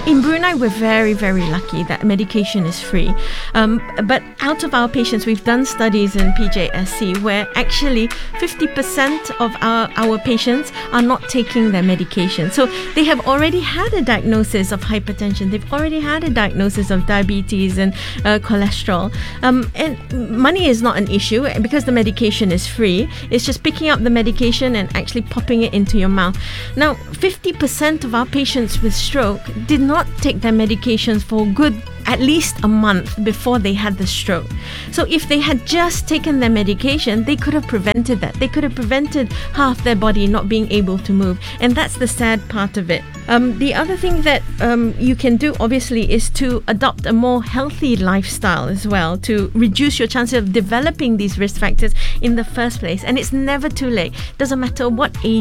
In Brunei, we're very, very lucky that medication is free. But out of our patients, we've done studies in PJSC where actually 50% of our patients are not taking their medication. So they have already had a diagnosis of hypertension. They've already had a diagnosis of diabetes and cholesterol. And money is not an issue because the medication is free. It's just picking up the medication and actually popping it into your mouth. Now, 50% of our patients with stroke did not take their medications for good at least a month before they had the stroke. So if they had just taken their medication, they could have prevented that. They could have prevented half their body not being able to move. And that's the sad part of it. The other thing that you can do, obviously, is to adopt a more healthy lifestyle as well, to reduce your chances of developing these risk factors in the first place. And it's never too late. Doesn't matter what age